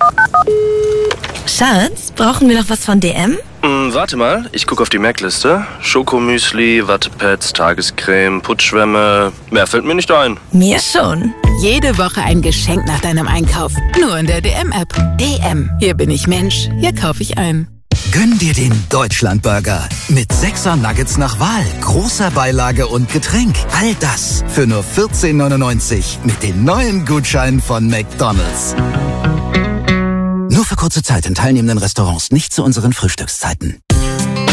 Schatz, brauchen wir noch was von DM? Warte mal, ich gucke auf die Merkliste. Schokomüsli, Wattepads, Tagescreme, Putzschwämme. Mehr fällt mir nicht ein. Mir schon. Jede Woche ein Geschenk nach deinem Einkauf. Nur in der DM-App. DM. Hier bin ich Mensch. Hier kaufe ich ein. Gönn dir den Deutschlandburger. Mit 6er Nuggets nach Wahl, großer Beilage und Getränk. All das für nur 14,99 mit den neuen Gutscheinen von McDonald's. Nur für kurze Zeit in teilnehmenden Restaurants, nicht zu unseren Frühstückszeiten.